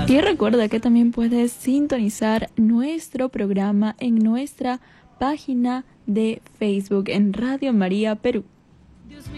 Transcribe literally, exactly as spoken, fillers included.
Y recuerda que también puedes sintonizar nuestro programa en nuestra página de Facebook en Radio María Perú.